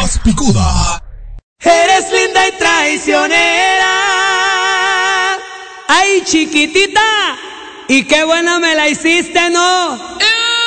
más picuda. Eres linda y traicionera. Ay, chiquitita, y qué buena me la hiciste, ¿no?